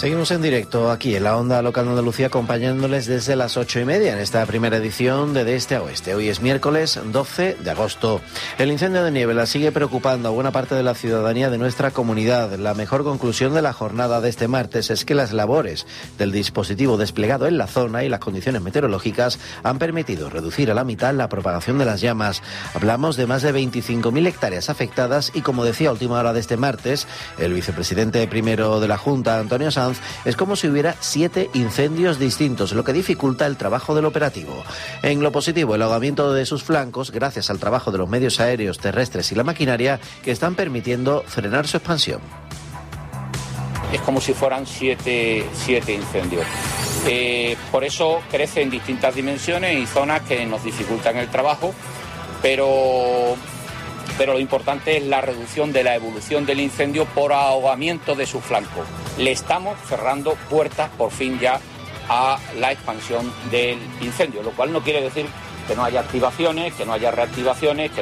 Seguimos en directo aquí en la Onda Local de Andalucía, acompañándoles desde las 8:30 en esta primera edición de Este a Oeste. Hoy es miércoles 12 de agosto. El incendio de Niebla sigue preocupando a buena parte de la ciudadanía de nuestra comunidad. La mejor conclusión de la jornada de este martes es que las labores del dispositivo desplegado en la zona y las condiciones meteorológicas han permitido reducir a la mitad la propagación de las llamas. Hablamos de más de 25.000 hectáreas afectadas y, como decía a última hora de este martes, el vicepresidente primero de la Junta, Antonio Sanz, es como si hubiera 7 incendios distintos, lo que dificulta el trabajo del operativo. En lo positivo, el ahogamiento de sus flancos, gracias al trabajo de los medios aéreos, terrestres y la maquinaria, que están permitiendo frenar su expansión. Es como si fueran siete incendios. Por eso crece en distintas dimensiones y zonas que nos dificultan el trabajo, pero lo importante es la reducción de la evolución del incendio por ahogamiento de su flanco. Le estamos cerrando puertas por fin ya a la expansión del incendio, lo cual no quiere decir que no haya activaciones, que no haya reactivaciones,